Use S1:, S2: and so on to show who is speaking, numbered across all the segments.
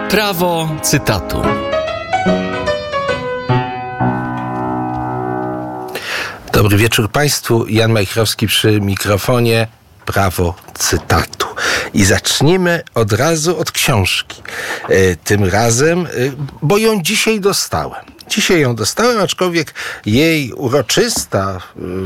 S1: Prawo cytatu.
S2: Dobry wieczór Państwu. Jan Majchrowski przy mikrofonie. Prawo cytatu. I zacznijmy od razu od książki. Tym razem, bo ją dzisiaj dostałem. Dzisiaj ją dostałem, aczkolwiek jej uroczysta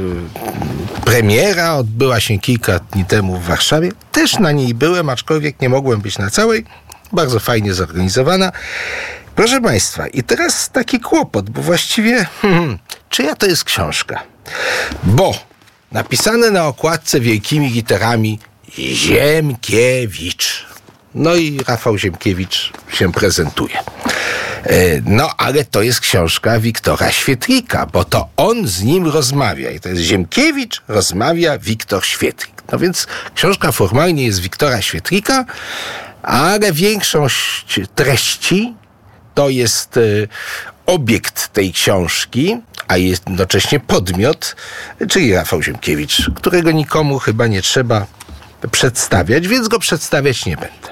S2: premiera odbyła się kilka dni temu w Warszawie. Też na niej byłem, aczkolwiek nie mogłem być na całej. Bardzo fajnie zorganizowana. Proszę Państwa, i teraz taki kłopot, bo właściwie czyja to jest książka? Bo napisane na okładce wielkimi literami Ziemkiewicz. No i Rafał Ziemkiewicz się prezentuje. No, ale to jest książka Wiktora Świetlika, bo to on z nim rozmawia. I to jest Ziemkiewicz, rozmawia Wiktor Świetlik. No więc książka formalnie jest Wiktora Świetlika, ale większość treści to jest obiekt tej książki, a jednocześnie podmiot, czyli Rafał Ziemkiewicz, którego nikomu chyba nie trzeba przedstawiać, więc go przedstawiać nie będę.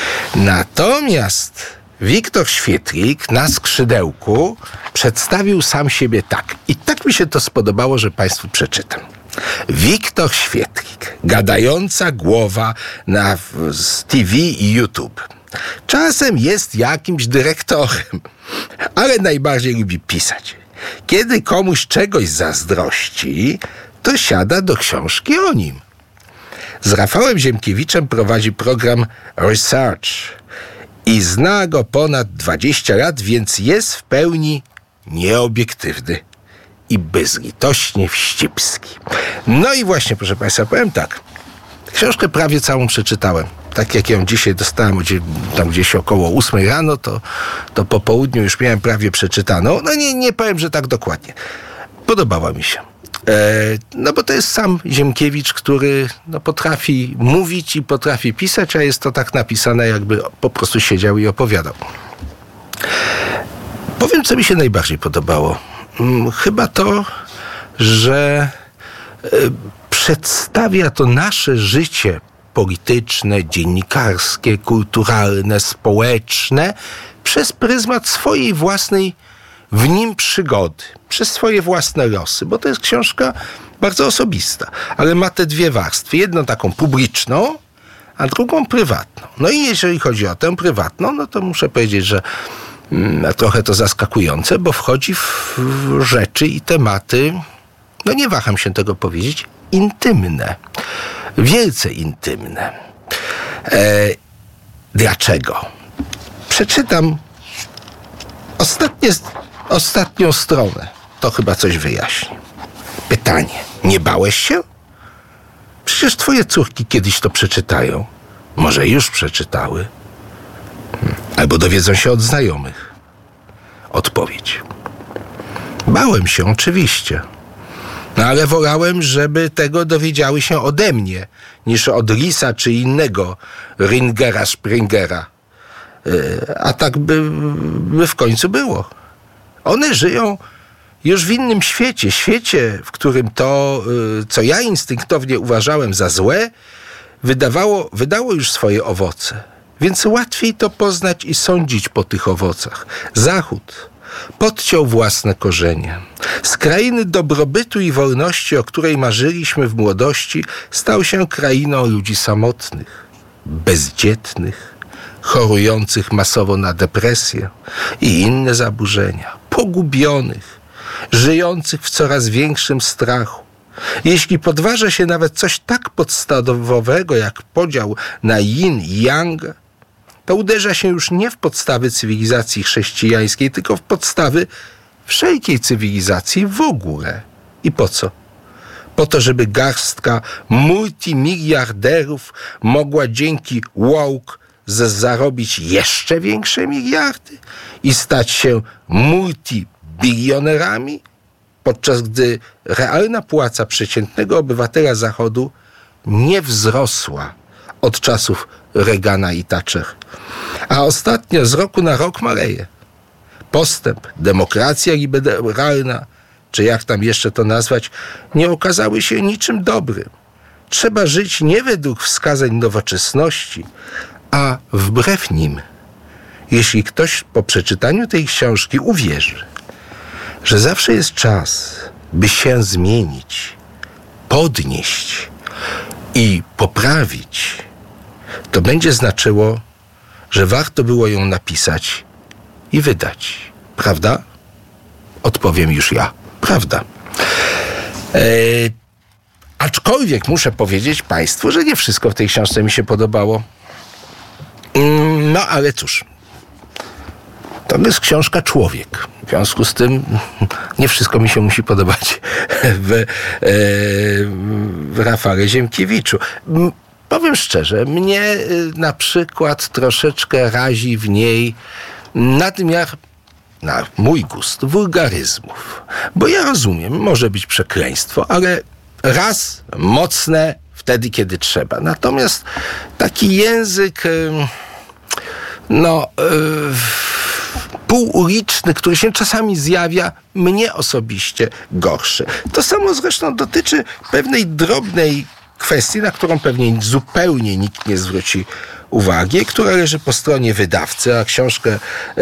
S2: Natomiast Wiktor Świetlik na skrzydełku przedstawił sam siebie tak. I tak mi się to spodobało, że Państwu przeczytam. Wiktor Świetlik, gadająca głowa z TV i YouTube. Czasem jest jakimś dyrektorem, ale najbardziej lubi pisać. Kiedy komuś czegoś zazdrości, to siada do książki o nim. Z Rafałem Ziemkiewiczem prowadzi program Research i zna go ponad 20 lat, więc jest w pełni nieobiektywny i bezlitośnie wścibski. No i właśnie, proszę Państwa, powiem tak. Książkę prawie całą przeczytałem. Tak jak ją dzisiaj dostałem tam gdzieś około 8 rano, to po południu już miałem prawie przeczytaną. No nie powiem, że tak dokładnie. Podobała mi się. No bo to jest sam Ziemkiewicz, który potrafi mówić i potrafi pisać, a jest to tak napisane, jakby po prostu siedział i opowiadał. Powiem, co mi się najbardziej podobało. Chyba to, że przedstawia to nasze życie polityczne, dziennikarskie, kulturalne, społeczne przez pryzmat swojej własnej w nim przygody, przez swoje własne losy, bo to jest książka bardzo osobista, ale ma te dwie warstwy. Jedną taką publiczną, a drugą prywatną. No i jeżeli chodzi o tę prywatną, no to muszę powiedzieć, że trochę to zaskakujące, bo wchodzi w rzeczy i tematy, no nie waham się tego powiedzieć, intymne. Wielce intymne. Dlaczego? Przeczytam ostatnią stronę. To chyba coś wyjaśni. Pytanie. Nie bałeś się? Przecież twoje córki kiedyś to przeczytają. Może już przeczytały. Albo dowiedzą się od znajomych. Odpowiedź. Bałem się, oczywiście. No ale wolałem, żeby tego dowiedziały się ode mnie, niż od Lisa czy innego Ringera Springera. A tak by w końcu było. One żyją już w innym świecie. Świecie, w którym to, co ja instynktownie uważałem za złe, wydało już swoje owoce. Więc łatwiej to poznać i sądzić po tych owocach. Zachód podciął własne korzenie. Z krainy dobrobytu i wolności, o której marzyliśmy w młodości, stał się krainą ludzi samotnych, bezdzietnych, chorujących masowo na depresję i inne zaburzenia, pogubionych, żyjących w coraz większym strachu. Jeśli podważa się nawet coś tak podstawowego jak podział na yin i yang, to uderza się już nie w podstawy cywilizacji chrześcijańskiej, tylko w podstawy wszelkiej cywilizacji w ogóle. I po co? Po to, żeby garstka multimiliarderów mogła dzięki woke zarobić jeszcze większe miliardy i stać się multibilionerami, podczas gdy realna płaca przeciętnego obywatela Zachodu nie wzrosła od czasów Reagana i Thatcher. A ostatnio z roku na rok maleje. Postęp, demokracja liberalna, czy jak tam jeszcze to nazwać, nie okazały się niczym dobrym. Trzeba żyć nie według wskazań nowoczesności, a wbrew nim. jeśli ktoś po przeczytaniu tej książki uwierzy, że zawsze jest czas, by się zmienić, podnieść i poprawić, to będzie znaczyło, że warto było ją napisać i wydać. Prawda? Odpowiem już ja. Prawda. Aczkolwiek muszę powiedzieć Państwu, że nie wszystko w tej książce mi się podobało. No ale cóż, to jest książka Człowiek. W związku z tym nie wszystko mi się musi podobać w Rafale Ziemkiewiczu. Powiem szczerze, mnie na przykład troszeczkę razi w niej nadmiar, na mój gust, wulgaryzmów. Bo ja rozumiem, może być przekleństwo, ale raz mocne wtedy, kiedy trzeba. Natomiast taki język półuliczny, który się czasami zjawia, mnie osobiście gorszy. To samo zresztą dotyczy pewnej drobnej kwestii, na którą pewnie zupełnie nikt nie zwróci uwagi, która leży po stronie wydawcy, a książkę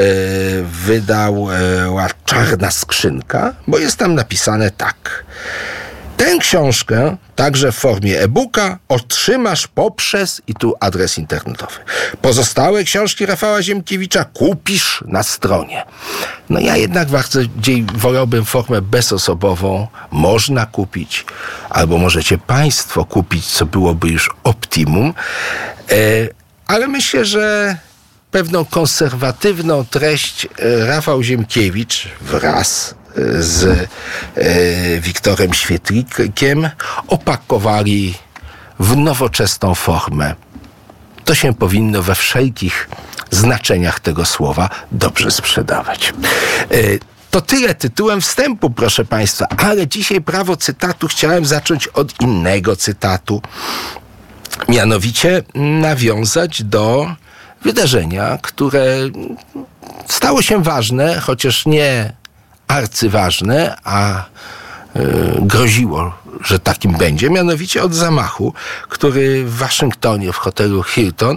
S2: wydała Czarna Skrzynka, bo jest tam napisane tak. Tę książkę, także w formie e-booka, otrzymasz poprzez, i tu adres internetowy. Pozostałe książki Rafała Ziemkiewicza kupisz na stronie. No ja jednak bardziej wolałbym formę bezosobową. Można kupić, albo możecie Państwo kupić, co byłoby już optimum. Ale myślę, że pewną konserwatywną treść Rafał Ziemkiewicz wraz z Wiktorem Świetlikiem opakowali w nowoczesną formę. To się powinno we wszelkich znaczeniach tego słowa dobrze sprzedawać. To tyle tytułem wstępu, proszę Państwa, ale dzisiaj prawo cytatu chciałem zacząć od innego cytatu. Mianowicie nawiązać do wydarzenia, które stało się ważne, chociaż nie arcyważne, a groziło, że takim będzie, mianowicie od zamachu, który w Waszyngtonie w hotelu Hilton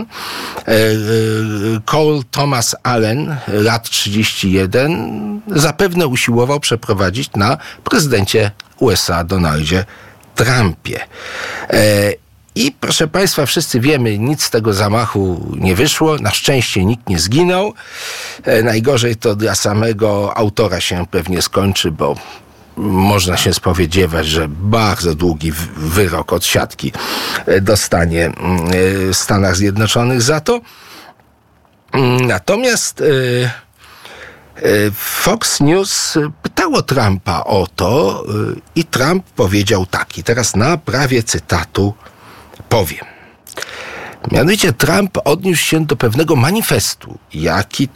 S2: Cole Thomas Allen, lat 31, zapewne usiłował przeprowadzić na prezydencie USA Donaldzie Trumpie. I proszę Państwa, wszyscy wiemy, nic z tego zamachu nie wyszło. Na szczęście nikt nie zginął. Najgorzej to dla samego autora się pewnie skończy, bo można się spodziewać, że bardzo długi wyrok odsiadki dostanie w Stanach Zjednoczonych za to. Natomiast Fox News pytało Trumpa o to i Trump powiedział tak. I teraz na prawie cytatu powiem. Mianowicie Trump odniósł się do pewnego manifestu, jaki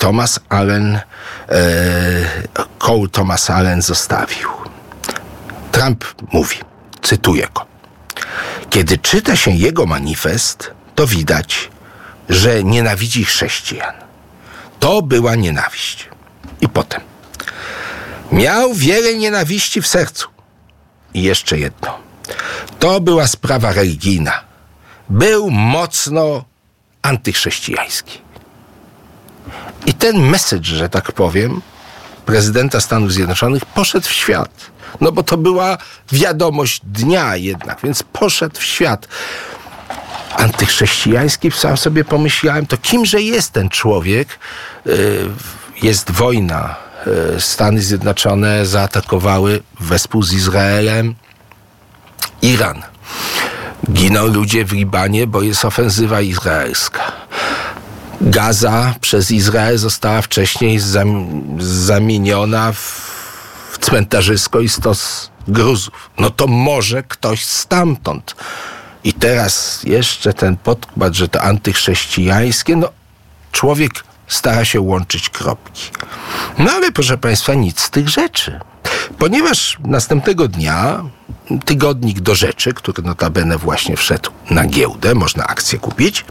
S2: Cole Thomas Allen zostawił. Trump mówi, cytuję go. Kiedy czyta się jego manifest, to widać, że nienawidzi chrześcijan. To była nienawiść. I potem. Miał wiele nienawiści w sercu. I jeszcze jedno. To była sprawa religijna. Był mocno antychrześcijański. I ten message, że tak powiem, prezydenta Stanów Zjednoczonych poszedł w świat. No bo to była wiadomość dnia jednak, więc poszedł w świat. Antychrześcijański, sam sobie pomyślałem, to kimże jest ten człowiek? Jest wojna. Stany Zjednoczone zaatakowały wespół z Izraelem Iran. Giną ludzie w Libanie, bo jest ofensywa izraelska. Gaza przez Izrael została wcześniej zamieniona w cmentarzysko i stos gruzów. No to może ktoś stamtąd. I teraz jeszcze ten podkład, że to antychrześcijańskie, no człowiek stara się łączyć kropki. No ale proszę Państwa, nic z tych rzeczy. Ponieważ następnego dnia tygodnik Do Rzeczy, który notabene właśnie wszedł na giełdę, można akcję kupić,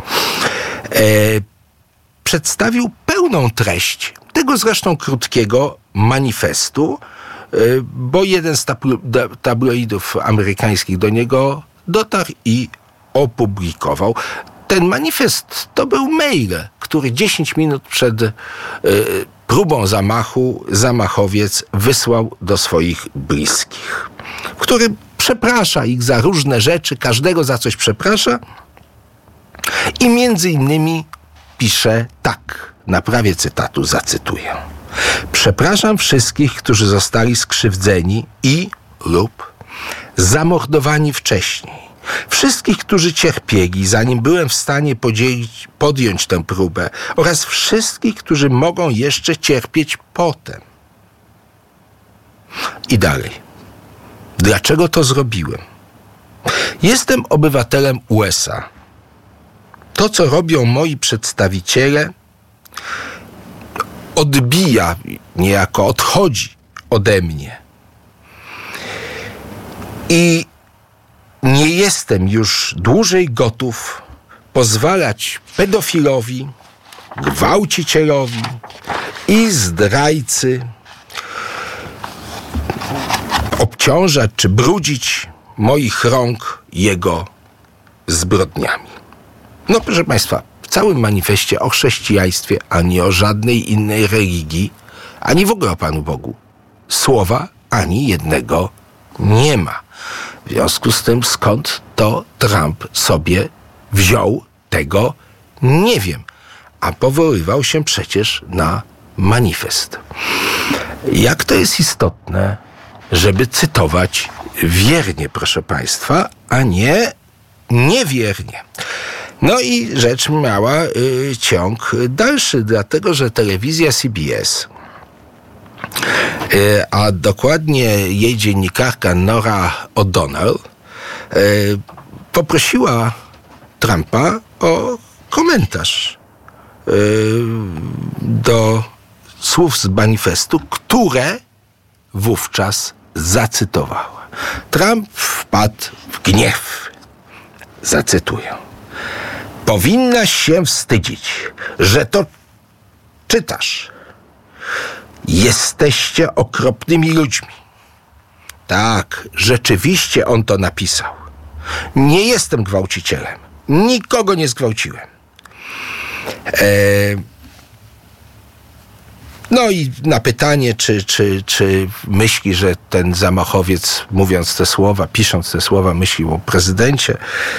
S2: przedstawił pełną treść tego zresztą krótkiego manifestu, bo jeden z tabloidów amerykańskich do niego dotarł i opublikował. ten manifest to był mail, który 10 minut przed próbą zamachu zamachowiec wysłał do swoich bliskich, który przeprasza ich za różne rzeczy, każdego za coś przeprasza i między innymi pisze tak, na prawie cytatu, zacytuję. Przepraszam wszystkich, którzy zostali skrzywdzeni lub zamordowani wcześniej. Wszystkich, którzy cierpieli, zanim byłem w stanie podjąć tę próbę, oraz wszystkich, którzy mogą jeszcze cierpieć potem. I dalej. Dlaczego to zrobiłem? Jestem obywatelem USA. To, co robią moi przedstawiciele, odbija, niejako odchodzi ode mnie. I nie jestem już dłużej gotów pozwalać pedofilowi, gwałcicielowi i zdrajcy obciążać czy brudzić moich rąk jego zbrodniami. No proszę Państwa, w całym manifestie o chrześcijaństwie, ani o żadnej innej religii, ani w ogóle o Panu Bogu słowa ani jednego nie ma. W związku z tym, skąd to Trump sobie wziął, tego nie wiem. A powoływał się przecież na manifest. Jak to jest istotne, żeby cytować wiernie, proszę Państwa, a nie niewiernie. No i rzecz miała ciąg dalszy, dlatego że telewizja CBS, a dokładnie jej dziennikarka Nora O'Donnell, poprosiła Trumpa o komentarz do słów z manifestu, które wówczas zacytowała. Trump wpadł w gniew. Zacytuję. Powinnaś się wstydzić, że to czytasz. Jesteście okropnymi ludźmi. Tak, rzeczywiście on to napisał. Nie jestem gwałcicielem. Nikogo nie zgwałciłem. No i na pytanie, czy myśli, że ten zamachowiec, mówiąc te słowa, pisząc te słowa, myślił o prezydencie,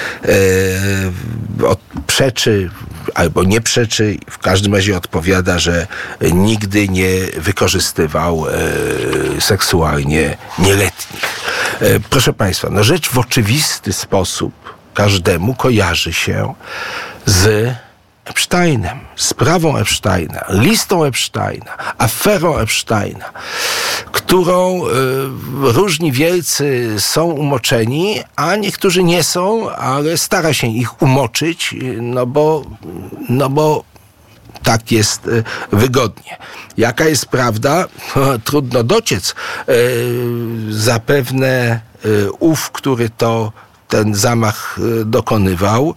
S2: przeczy albo nie przeczy, w każdym razie odpowiada, że nigdy nie wykorzystywał seksualnie nieletnich. Proszę Państwa, no rzecz w oczywisty sposób każdemu kojarzy się z Epsteinem, sprawą Epsteina, listą Epsteina, aferą Epsteina, którą różni wielcy są umoczeni, a niektórzy nie są, ale stara się ich umoczyć, no bo tak jest wygodnie. Jaka jest prawda? Trudno dociec. Zapewne który ten zamach dokonywał,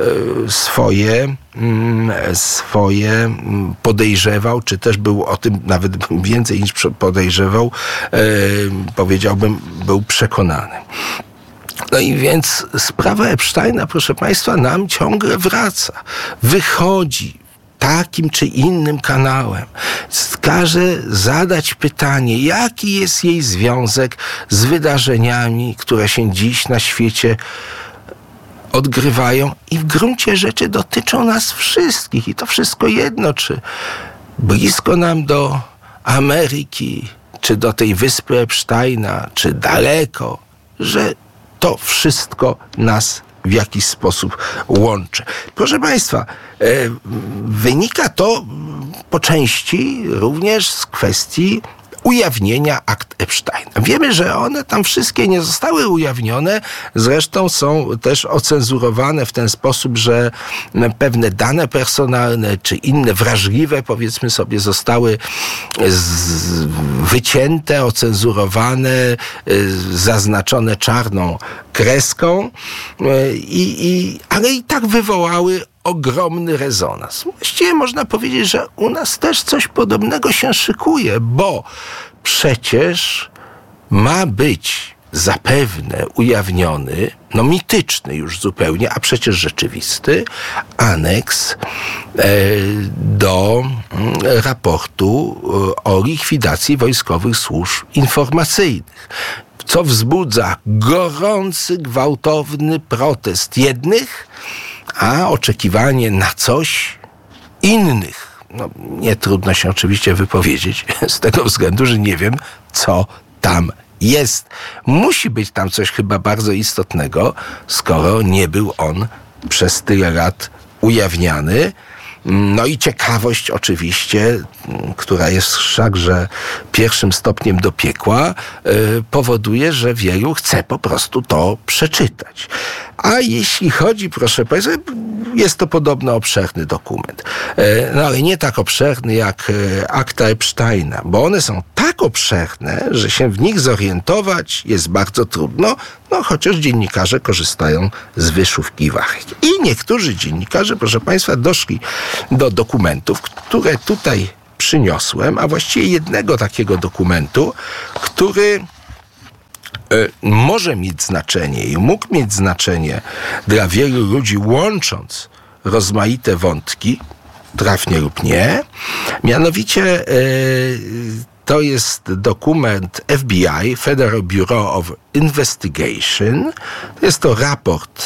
S2: swoje podejrzewał, czy też był o tym nawet więcej niż podejrzewał, powiedziałbym, był przekonany. No i więc sprawa Epsteina, proszę Państwa, nam ciągle wraca. Wychodzi takim czy innym kanałem. Każe zadać pytanie, jaki jest jej związek z wydarzeniami, które się dziś na świecie odgrywają i w gruncie rzeczy dotyczą nas wszystkich. I to wszystko jedno, czy blisko nam do Ameryki, czy do tej wyspy Epsteina, czy daleko, że to wszystko nas w jakiś sposób łączy. Proszę Państwa, wynika to po części również z kwestii ujawnienia akt Epsteina. Wiemy, że one tam wszystkie nie zostały ujawnione, zresztą są też ocenzurowane w ten sposób, że pewne dane personalne czy inne wrażliwe, powiedzmy sobie, zostały wycięte, ocenzurowane, zaznaczone czarną kreską, ale i tak wywołały ogromny rezonans. Właściwie można powiedzieć, że u nas też coś podobnego się szykuje, bo przecież ma być zapewne ujawniony, mityczny już zupełnie, a przecież rzeczywisty, aneks do raportu o likwidacji wojskowych służb informacyjnych, co wzbudza gorący, gwałtowny protest jednych, a oczekiwanie na coś innych. Nie trudno się oczywiście wypowiedzieć z tego względu, że nie wiem, co tam jest. Musi być tam coś chyba bardzo istotnego, skoro nie był on przez tyle lat ujawniany. I ciekawość oczywiście, która jest wszakże pierwszym stopniem do piekła, powoduje, że wielu chce po prostu to przeczytać. A jeśli chodzi, proszę Państwa, jest to podobno obszerny dokument. Ale nie tak obszerny jak akta Epsteina, bo one są tak obszerne, że się w nich zorientować jest bardzo trudno, chociaż dziennikarze korzystają z wyszukiwarek. I niektórzy dziennikarze, proszę Państwa, doszli do dokumentów, które tutaj przyniosłem, a właściwie jednego takiego dokumentu, który może mieć znaczenie i mógł mieć znaczenie dla wielu ludzi, łącząc rozmaite wątki, trafnie lub nie. Mianowicie to jest dokument FBI, Federal Bureau of Investigation. Jest to raport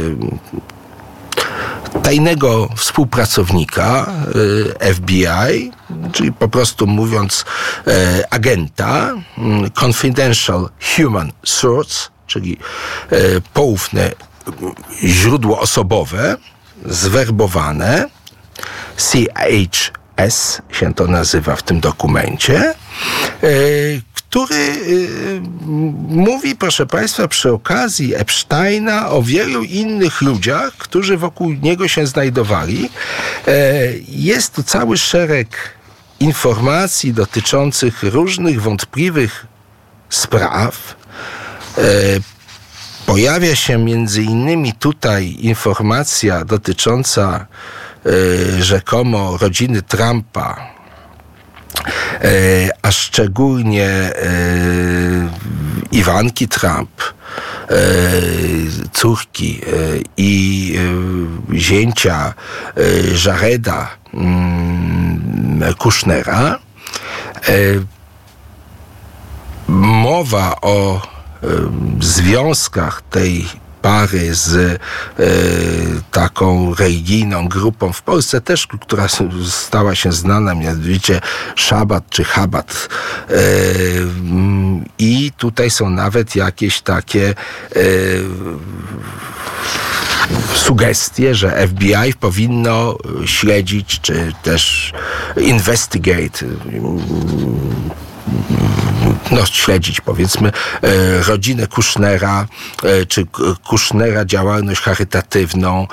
S2: tajnego współpracownika FBI, czyli po prostu mówiąc agenta, confidential human source, czyli poufne źródło osobowe, zwerbowane, CHS się to nazywa w tym dokumencie, który mówi, proszę Państwa, przy okazji Epsteina o wielu innych ludziach, którzy wokół niego się znajdowali. Jest tu cały szereg informacji dotyczących różnych wątpliwych spraw. Pojawia się między innymi tutaj informacja dotycząca rzekomo rodziny Trumpa, a szczególnie Iwanki Trump, córki i zięcia Jareda Kushnera. Mowa o związkach tej pary z taką religijną grupą w Polsce też, która stała się znana, mianowicie Szabat czy Chabad. I tutaj są nawet jakieś takie sugestie, że FBI powinno śledzić, czy też investigate, śledzić, powiedzmy, rodzinę Kushnera, czy Kushnera działalność charytatywną,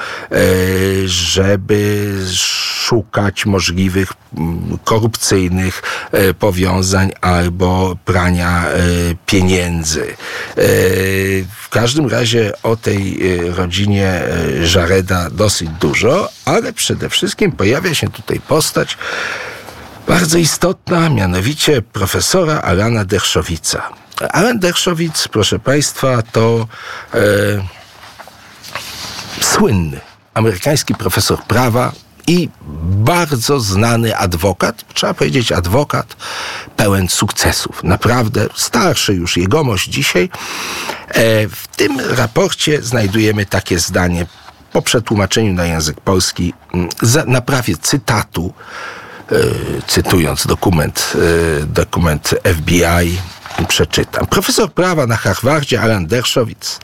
S2: żeby szukać możliwych korupcyjnych powiązań albo prania pieniędzy. W każdym razie o tej rodzinie Jareda dosyć dużo, ale przede wszystkim pojawia się tutaj postać bardzo istotna, mianowicie profesora Alana Dershowica. Alan Dershowitz, proszę Państwa, to słynny amerykański profesor prawa i bardzo znany adwokat, trzeba powiedzieć adwokat, pełen sukcesów. Naprawdę starszy już jegomość dzisiaj. W tym raporcie znajdujemy takie zdanie po przetłumaczeniu na język polski na prawie cytatu, cytując dokument FBI, przeczytam. Profesor prawa na Harvardzie Alan Dershowitz,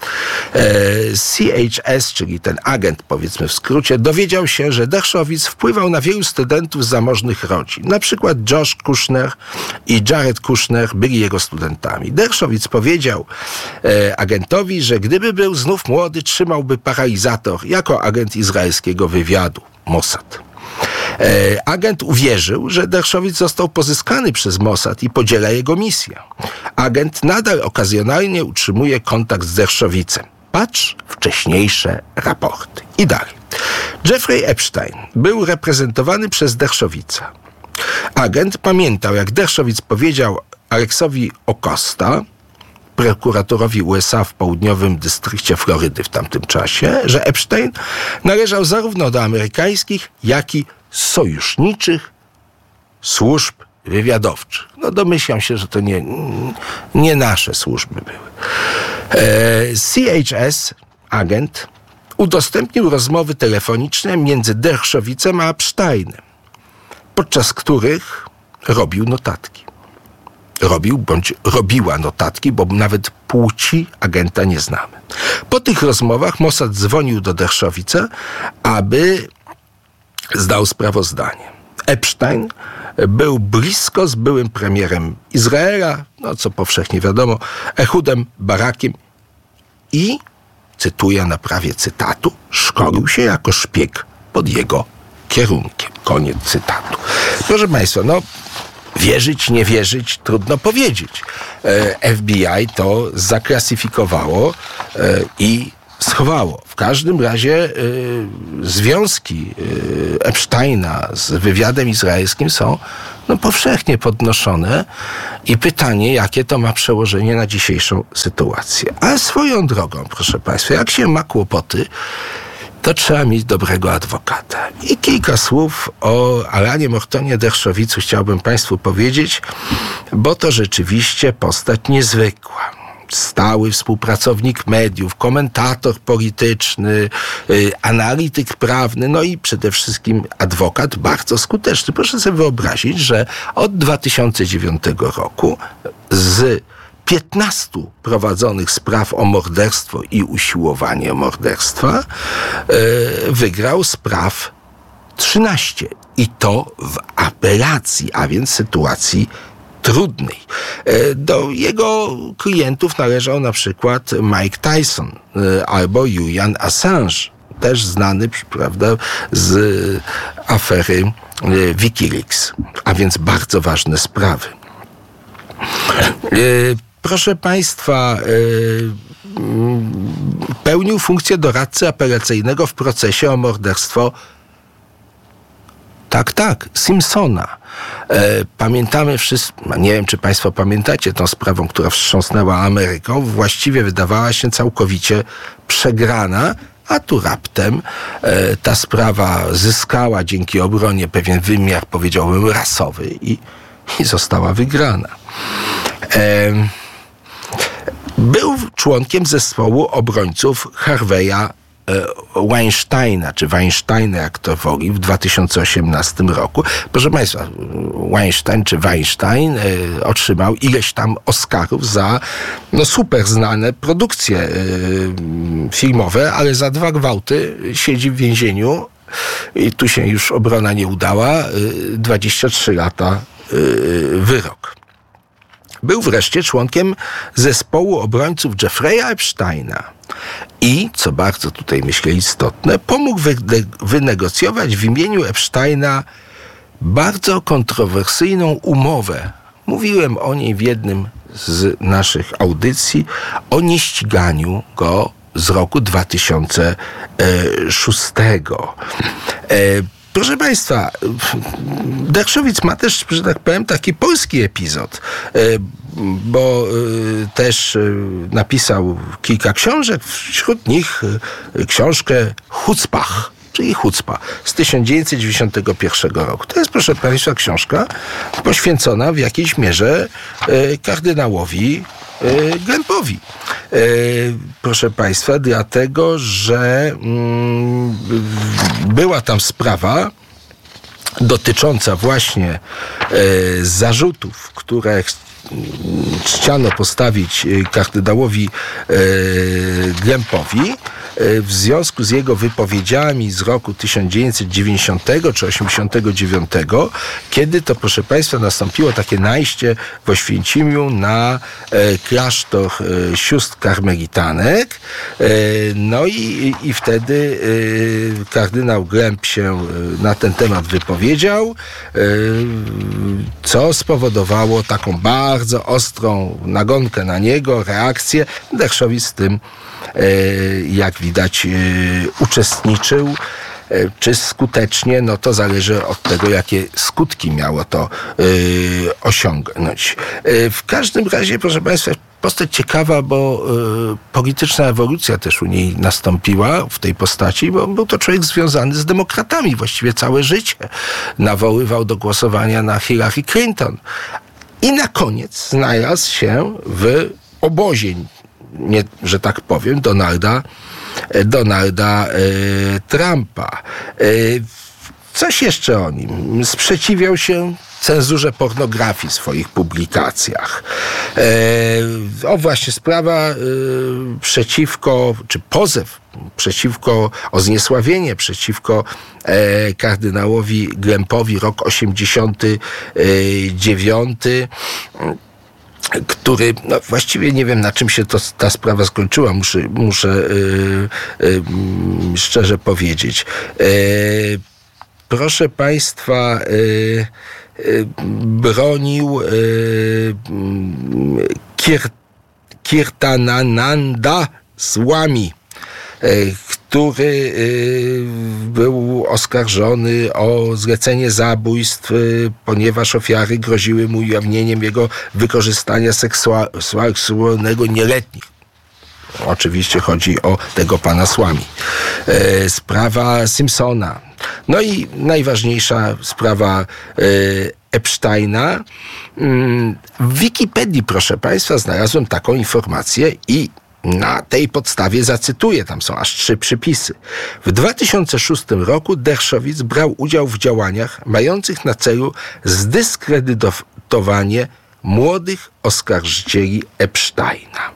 S2: CHS, czyli ten agent, powiedzmy w skrócie, dowiedział się, że Dershowitz wpływał na wielu studentów z zamożnych rodzin. Na przykład Josh Kushner i Jared Kushner byli jego studentami. Dershowitz powiedział agentowi, że gdyby był znów młody, trzymałby paralizator jako agent izraelskiego wywiadu Mossad. Agent uwierzył, że Dershowitz został pozyskany przez Mossad i podziela jego misję. Agent nadal okazjonalnie utrzymuje kontakt z Dershowitzem. Patrz wcześniejsze raporty. I dalej. Jeffrey Epstein był reprezentowany przez Dershowitza. Agent pamiętał, jak Dershowitz powiedział Aleksowi Acosta, prokuratorowi USA w południowym dystrykcie Florydy w tamtym czasie, że Epstein należał zarówno do amerykańskich, jak i sojuszniczych służb wywiadowczych. No domyślam się, że to nie nasze służby były. CHS, agent, udostępnił rozmowy telefoniczne między Dershowitzem a Epsteinem, podczas których robił notatki. Robił bądź robiła notatki, bo nawet płci agenta nie znamy. Po tych rozmowach Mossad dzwonił do Dershowitza, aby zdał sprawozdanie. Epstein był blisko z byłym premierem Izraela, no co powszechnie wiadomo, Ehudem Barakiem i, cytuję na prawie cytatu, szkolił się jako szpieg pod jego kierunkiem. Koniec cytatu. Proszę Państwa, no wierzyć, nie wierzyć, trudno powiedzieć. FBI to zaklasyfikowało i schowało. W każdym razie związki Epsteina z wywiadem izraelskim są powszechnie podnoszone i pytanie, jakie to ma przełożenie na dzisiejszą sytuację. A swoją drogą, proszę Państwa, jak się ma kłopoty, to trzeba mieć dobrego adwokata. I kilka słów o Alanie Mortonie Dershowitzu chciałbym Państwu powiedzieć, bo to rzeczywiście postać niezwykła. Stały współpracownik mediów, komentator polityczny, analityk prawny, no i przede wszystkim adwokat bardzo skuteczny. Proszę sobie wyobrazić, że od 2009 roku z 15 prowadzonych spraw o morderstwo i usiłowanie morderstwa wygrał spraw 13. I to w apelacji, a więc sytuacji trudnej. Do jego klientów należał na przykład Mike Tyson albo Julian Assange, też znany, prawda, z afery Wikileaks, a więc bardzo ważne sprawy. Proszę Państwa, pełnił funkcję doradcy apelacyjnego w procesie o morderstwo Simpsona. Pamiętamy wszyscy, nie wiem, czy Państwo pamiętacie tą sprawą, która wstrząsnęła Ameryką, właściwie wydawała się całkowicie przegrana, a tu raptem ta sprawa zyskała dzięki obronie pewien wymiar, powiedziałbym, rasowy i została wygrana. Był członkiem zespołu obrońców Harvey'a Weinsteina, czy Weinsteina, jak to woli, w 2018 roku. Proszę Państwa, Weinstein czy Weinstein otrzymał ileś tam Oscarów za super znane produkcje filmowe, ale za 2 gwałty siedzi w więzieniu i tu się już obrona nie udała, 23 lata wyrok. Był wreszcie członkiem zespołu obrońców Jeffrey'a Epsteina i, co bardzo tutaj myślę istotne, pomógł wynegocjować w imieniu Epsteina bardzo kontrowersyjną umowę. Mówiłem o niej w jednym z naszych audycji, o nieściganiu go z roku 2006. Proszę Państwa, Dershowitz ma też, że tak powiem, taki polski epizod, bo też napisał kilka książek, wśród nich książkę Chutzpah, czyli Chutzpa z 1991 roku. To jest, proszę Państwa, książka poświęcona w jakiejś mierze kardynałowi Glempowi. Proszę Państwa, dlatego, że była tam sprawa dotycząca właśnie zarzutów, które chciano postawić kardynałowi Glempowi w związku z jego wypowiedziami z roku 1990 czy 89, kiedy to, proszę Państwa, nastąpiło takie najście w Oświęcimiu na klasztor sióstr karmelitanek. No i wtedy kardynał Glemp się na ten temat wypowiedział, co spowodowało taką bardzo ostrą nagonkę na niego, reakcję. Dershowitz z tym, jak widać, uczestniczył. Czy skutecznie, no to zależy od tego, jakie skutki miało to osiągnąć. W każdym razie, proszę Państwa, postać ciekawa, bo polityczna ewolucja też u niej nastąpiła w tej postaci, bo był to człowiek związany z demokratami właściwie całe życie. Nawoływał do głosowania na Hillary Clinton. I na koniec znalazł się w obozie, nie, że tak powiem, Donalda Trumpa. Coś jeszcze o nim. Sprzeciwiał się cenzurze pornografii w swoich publikacjach. Właśnie sprawa przeciwko, czy pozew przeciwko, o zniesławienie przeciwko kardynałowi Glempowi, rok 89, który, no właściwie nie wiem, na czym się ta sprawa skończyła, muszę szczerze powiedzieć. Proszę Państwa, bronił Kirtanananda Swami, który był oskarżony o zlecenie zabójstw, ponieważ ofiary groziły mu ujawnieniem jego wykorzystania seksualnego nieletnich. Oczywiście chodzi o tego pana Swami. Sprawa Simpsona. No i najważniejsza sprawa Epsteina. W Wikipedii, proszę Państwa, znalazłem taką informację i na tej podstawie zacytuję, tam są aż 3 przypisy. W 2006 roku Dershowitz brał udział w działaniach mających na celu zdyskredytowanie młodych oskarżycieli Epsteina.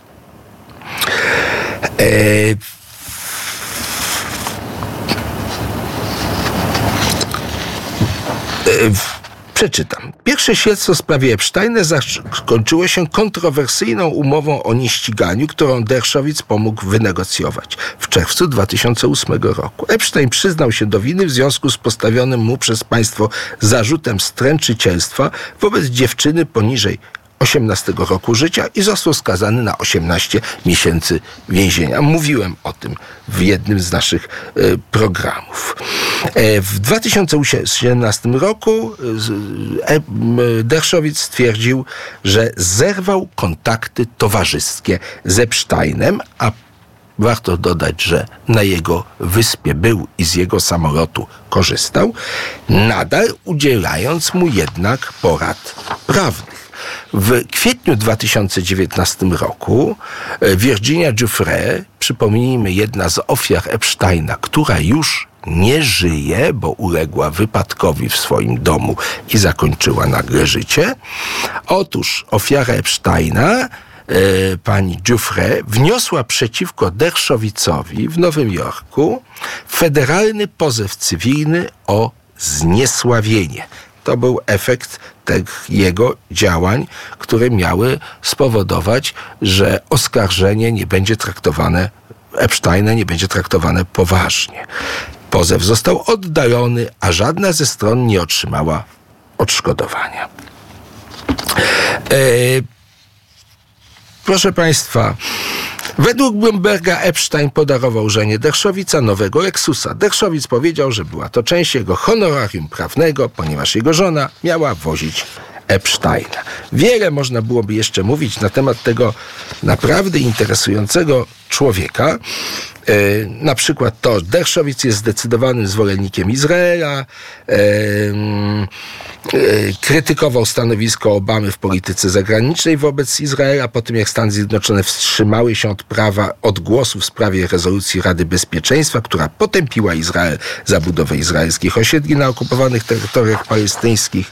S2: Przeczytam. Pierwsze śledztwo w sprawie Epsteina zakończyło się kontrowersyjną umową o nieściganiu, którą Dershowitz pomógł wynegocjować w czerwcu 2008 roku. Epstein przyznał się do winy w związku z postawionym mu przez państwo zarzutem stręczycielstwa wobec dziewczyny poniżej 18 roku życia i został skazany na 18 miesięcy więzienia. Mówiłem o tym w jednym z naszych programów. W 2017 roku Dershowitz stwierdził, że zerwał kontakty towarzyskie z Epsteinem, a warto dodać, że na jego wyspie był i z jego samolotu korzystał, nadal udzielając mu jednak porad prawnych. W kwietniu 2019 roku Virginia Giuffre, przypomnijmy, jedna z ofiar Epsteina, która już nie żyje, bo uległa wypadkowi w swoim domu i zakończyła nagle życie. Otóż ofiara Epsteina, pani Giuffre, wniosła przeciwko Dershowitzowi w Nowym Jorku federalny pozew cywilny o zniesławienie. To był efekt jego działań, które miały spowodować, że oskarżenie nie będzie traktowane, Epsteina nie będzie traktowane poważnie. Pozew został oddalony, a żadna ze stron nie otrzymała odszkodowania. Proszę Państwa, według Bloomberga Epstein podarował żonie Dershowitza nowego Lexusa. Dershowitz powiedział, że była to część jego honorarium prawnego, ponieważ jego żona miała wozić Epsteina. Wiele można byłoby jeszcze mówić na temat tego naprawdę interesującego człowieka. Na przykład to, Dershowitz jest zdecydowanym zwolennikiem Izraela, krytykował stanowisko Obamy w polityce zagranicznej wobec Izraela, po tym jak Stany Zjednoczone wstrzymały się od głosu w sprawie rezolucji Rady Bezpieczeństwa, która potępiła Izrael za budowę izraelskich osiedli na okupowanych terytoriach palestyńskich.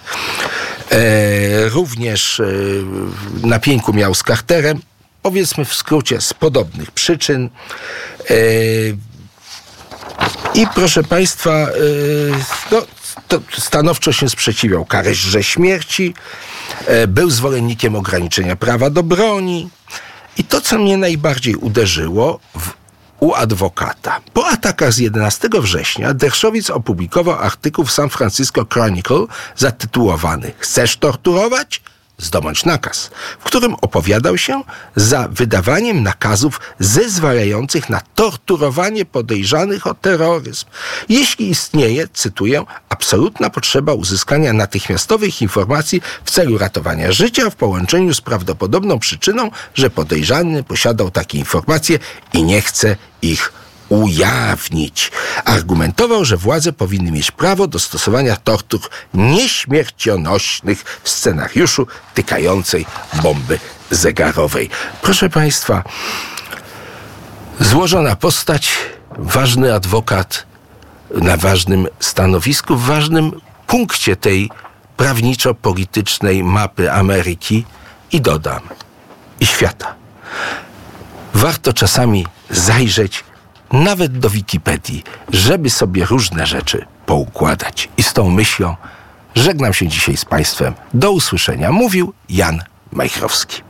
S2: Również na pięku miał z Carterem, powiedzmy w skrócie, z podobnych przyczyn. I proszę Państwa, to stanowczo się sprzeciwiał karze śmierci, był zwolennikiem ograniczenia prawa do broni. I to, co mnie najbardziej uderzyło u adwokata. Po atakach z 11 września Dershowitz opublikował artykuł w San Francisco Chronicle zatytułowany „Chcesz torturować? Zdobądź nakaz, w którym opowiadał się za wydawaniem nakazów zezwalających na torturowanie podejrzanych o terroryzm. Jeśli istnieje, cytuję, absolutna potrzeba uzyskania natychmiastowych informacji w celu ratowania życia w połączeniu z prawdopodobną przyczyną, że podejrzany posiadał takie informacje i nie chce ich ujawnić. Argumentował, że władze powinny mieć prawo do stosowania tortur nieśmiercionośnych w scenariuszu tykającej bomby zegarowej. Proszę Państwa, złożona postać, ważny adwokat na ważnym stanowisku, w ważnym punkcie tej prawniczo-politycznej mapy Ameryki i dodam, i świata. Warto czasami zajrzeć nawet do Wikipedii, żeby sobie różne rzeczy poukładać. I z tą myślą żegnam się dzisiaj z Państwem. Do usłyszenia. Mówił Jan Majchrowski.